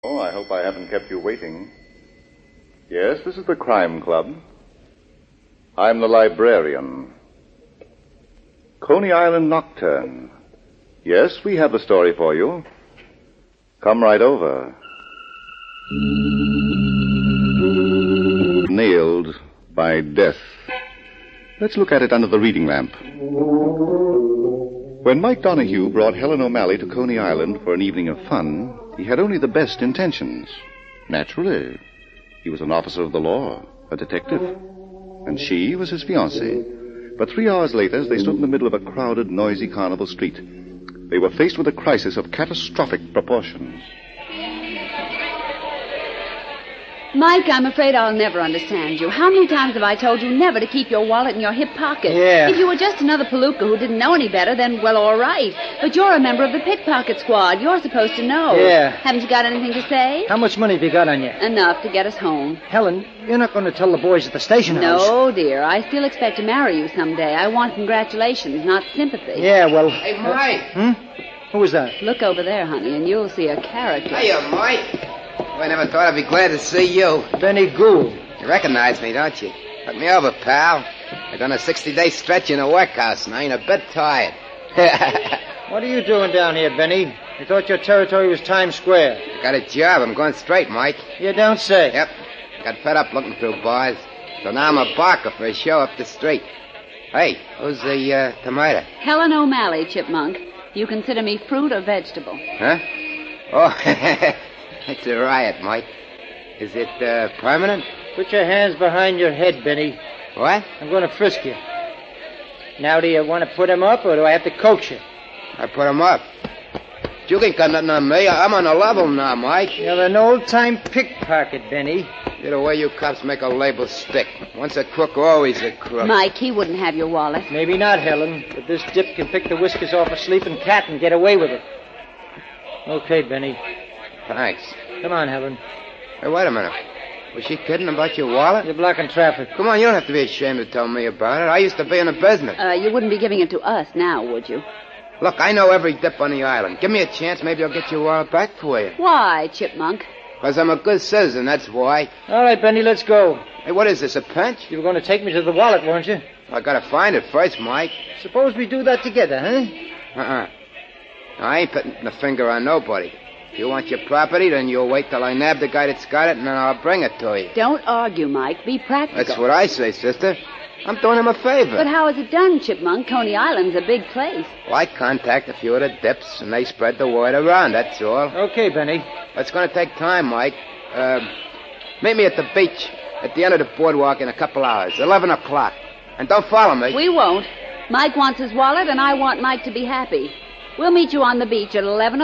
Oh, I hope I haven't kept you waiting. Yes, this is the Crime Club. I'm the librarian. Coney Island Nocturne. Yes, we have the story for you. Come right over. Nailed by death. Let's look at it under the reading lamp. When Mike Donahue brought Helen O'Malley to Coney Island for an evening of fun, he had only the best intentions. Naturally. He was an officer of the law, a detective. And she was his fiancée. But 3 hours later, as they stood in the middle of a crowded, noisy carnival street, they were faced with a crisis of catastrophic proportions. Mike, I'm afraid I'll never understand you. How many times have I told you never to keep your wallet in your hip pocket? Yeah. If you were just another palooka who didn't know any better, then, well, all right. But you're a member of the pickpocket squad. You're supposed to know. Yeah. Haven't you got anything to say? How much money have you got on you? Enough to get us home. Helen, you're not going to tell the boys at the station house. No, dear. I still expect to marry you someday. I want congratulations, not sympathy. Yeah, well... Hey, Mike. Who was that? Look over there, honey, and you'll see a character. Hiya, Mike. I never thought I'd be glad to see you. Benny Gould. You recognize me, don't you? Look me over, pal. I've done a 60-day stretch in a workhouse, and I ain't a bit tired. What are you doing down here, Benny? I thought your territory was Times Square. Got a job. I'm going straight, Mike. You don't say. Yep. Got fed up looking through bars. So now I'm a barker for a show up the street. Hey, who's the tomato? Helen O'Malley, Chipmunk. You consider me fruit or vegetable? Huh? Oh, it's a riot, Mike. Is it permanent? Put your hands behind your head, Benny. What? I'm going to frisk you. Now, do you want to put him up, or do I have to coax you? I put him up. You ain't got nothing on me. I'm on a level now, Mike. You're an old-time pickpocket, Benny. You're the way you cops make a label stick. Once a crook, always a crook. Mike, he wouldn't have your wallet. Maybe not, Helen, but this dip can pick the whiskers off a sleeping cat and get away with it. Okay, Benny. Thanks. Come on, Helen. Hey, wait a minute. Was she kidding about your wallet? You're blocking traffic. Come on, you don't have to be ashamed to tell me about it. I used to be in the business. You wouldn't be giving it to us now, would you? Look, I know every dip on the island. Give me a chance, maybe I'll get your wallet back for you. Why, Chipmunk? Because I'm a good citizen, that's why. All right, Benny, let's go. Hey, what is this, a pinch? You were going to take me to the wallet, weren't you? I gotta find it first, Mike. Suppose we do that together, huh? I ain't putting the finger on nobody. If you want your property, then you'll wait till I nab the guy that's got it, and then I'll bring it to you. Don't argue, Mike. Be practical. That's what I say, sister. I'm doing him a favor. But how is it done, Chipmunk? Coney Island's a big place. Well, I contact a few of the dips, and they spread the word around, that's all. Okay, Benny. It's going to take time, Mike. Meet me at the beach at the end of the boardwalk in a couple hours, 11 o'clock. And don't follow me. We won't. Mike wants his wallet, and I want Mike to be happy. We'll meet you on the beach at 11